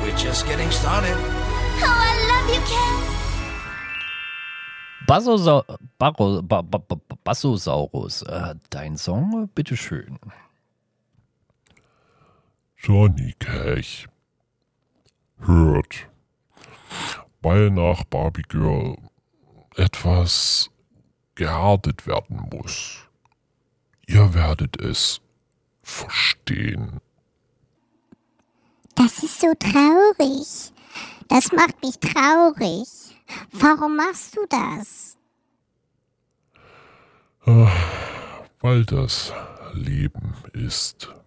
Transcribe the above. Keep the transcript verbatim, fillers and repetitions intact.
we're just getting started. Oh, I love you, Ken. Bassosa- Barro- Ba- Ba- Ba- Bassosaurus, äh, dein Song, bitteschön. Johnny Cash hört, weil nach Barbie Girl etwas gehärtet werden muss. Ihr werdet es verstehen. Das ist so traurig. Das macht mich traurig. Warum machst du das? Ah, weil das Leben ist.